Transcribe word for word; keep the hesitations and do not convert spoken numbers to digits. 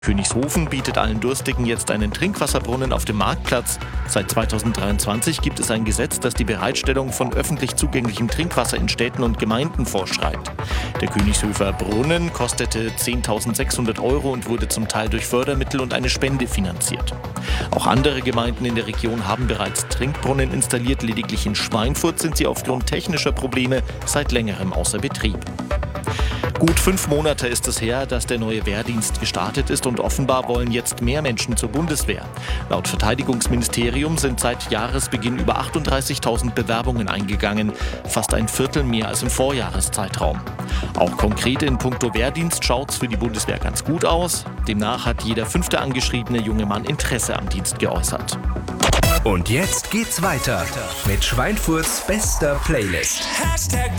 Königshofen bietet allen Durstigen jetzt einen Trinkwasserbrunnen auf dem Marktplatz. Seit zweitausenddreiundzwanzig gibt es ein Gesetz, das die Bereitstellung von öffentlich zugänglichem Trinkwasser in Städten und Gemeinden vorschreibt. Der Königshöfer Brunnen kostete zehntausendsechshundert Euro und wurde zum Teil durch Fördermittel und eine Spende finanziert. Auch andere Gemeinden in der Region haben bereits Trinkbrunnen installiert. Lediglich in Schweinfurt sind sie aufgrund technischer Probleme seit längerem außer Betrieb. Gut fünf Monate ist es her, dass der neue Wehrdienst gestartet ist und offenbar wollen jetzt mehr Menschen zur Bundeswehr. Laut Verteidigungsministerium sind seit Jahresbeginn über achtunddreißigtausend Bewerbungen eingegangen, fast ein Viertel mehr als im Vorjahreszeitraum. Auch konkret in puncto Wehrdienst schaut's für die Bundeswehr ganz gut aus. Demnach hat jeder fünfte angeschriebene junge Mann Interesse am Dienst geäußert. Und jetzt geht's weiter mit Schweinfurts bester Playlist. Hashtag